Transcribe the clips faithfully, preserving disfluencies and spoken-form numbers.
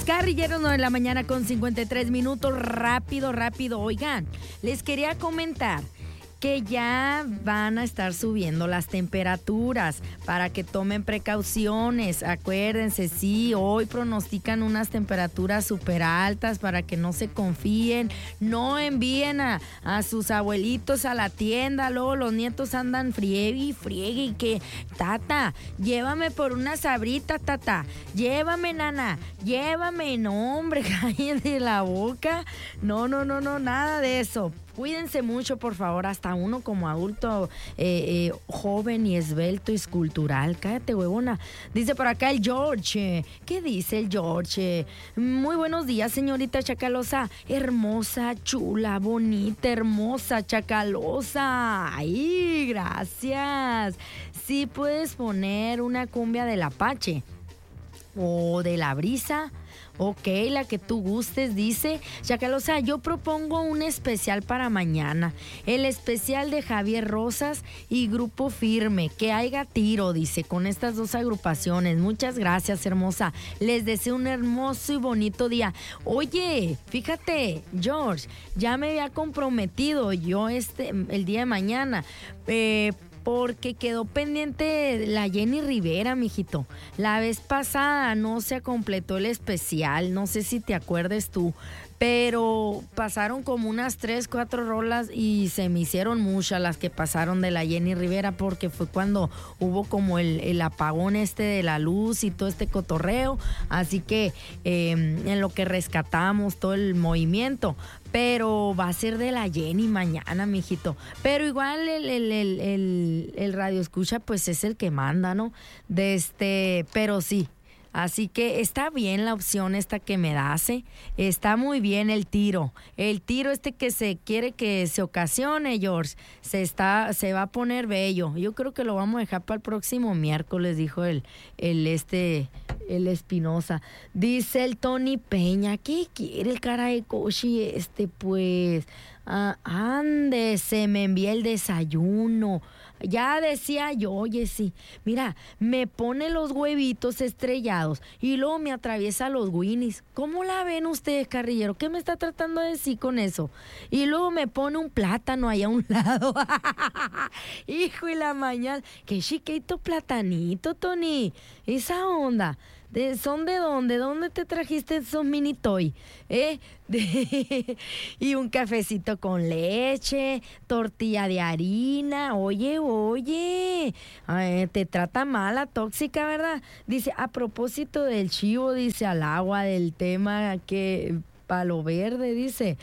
Carrilleros, nueve de la mañana con cincuenta y tres minutos. Rápido, rápido. Oigan, les quería comentar que ya van a estar subiendo las temperaturas para que tomen precauciones. Acuérdense, sí, hoy pronostican unas temperaturas súper altas para que no se confíen. No envíen a, a sus abuelitos a la tienda, luego los nietos andan friegue y friegue y que, tata, llévame por una sabrita, tata, llévame, nana, llévame. No, hombre, cállate la boca. No, no, no, no, nada de eso. Cuídense mucho, por favor, hasta uno como adulto eh, eh, joven y esbelto y escultural. Cállate, huevona. Dice por acá el George. ¿Qué dice el George? Muy buenos días, señorita Chacalosa. Hermosa, chula, bonita, hermosa, Chacalosa. Ay, gracias. Sí puedes poner una cumbia del Apache o de La Brisa. Ok, la que tú gustes, dice Chacalosa. Yo propongo un especial para mañana. El especial de Javier Rosas y Grupo Firme. Que haya tiro, dice, con estas dos agrupaciones. Muchas gracias, hermosa. Les deseo un hermoso y bonito día. Oye, fíjate, George, ya me había comprometido yo este el día de mañana. Eh, Porque quedó pendiente la Jenny Rivera, mijito. La vez pasada no se completó el especial, no sé si te acuerdes tú, pero pasaron como unas tres, cuatro rolas y se me hicieron muchas las que pasaron de la Jenny Rivera porque fue cuando hubo como el, el apagón este de la luz y todo este cotorreo, así que eh, en lo que rescatamos todo el movimiento. Pero va a ser de la Jenny mañana, mijito. Pero igual el, el, el, el, el radio escucha, pues es el que manda, ¿no? De este, pero sí. Así que está bien la opción esta que me das, ¿eh? Está muy bien el tiro. El tiro este que se quiere que se ocasione, George, se está, se va a poner bello. Yo creo que lo vamos a dejar para el próximo miércoles, dijo el, el este, el Espinosa. Dice el Tony Peña, ¿qué quiere el cara de cochi este, pues? Ah, ande, se me envía el desayuno. Ya decía yo, oye, sí, mira, me pone los huevitos estrellados y luego me atraviesa los Winnies. ¿Cómo la ven ustedes, carrillero? ¿Qué me está tratando de decir con eso? Y luego me pone un plátano ahí a un lado. Hijo y la mañana, qué chiquito platanito, Tony. Esa onda. ¿De, ¿Son de dónde? ¿Dónde te trajiste esos mini toy? ¿Eh? De, y un cafecito con leche, tortilla de harina. Oye, oye, ay, te trata mal la tóxica, ¿verdad? Dice, a propósito del chivo, dice, al agua del tema que... Palo verde, dice.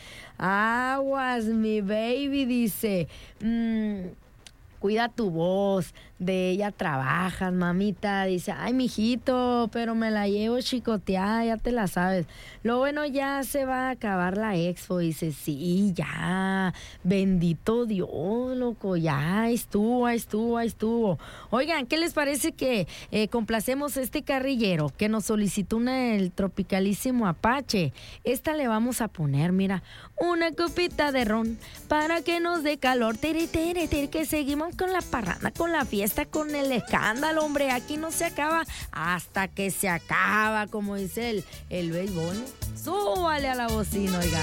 Aguas, mi baby, dice. Mmm... Cuida tu voz, de ella trabajas, mamita. Dice, ay, mijito, pero me la llevo chicoteada, ya te la sabes. Lo bueno, ya se va a acabar la expo. Dice, sí, ya, bendito Dios, loco, ya estuvo, ahí estuvo, ahí estuvo. Oigan, ¿qué les parece que eh, complacemos este carrillero que nos solicitó una el tropicalísimo Apache? Esta le vamos a poner, mira, una copita de ron para que nos dé calor. Tiri, tiri, tiri, que seguimos con la parranda, con la fiesta, con el escándalo, hombre. Aquí no se acaba hasta que se acaba, como dice el, el béisbol. Súbale a la bocina, oiga.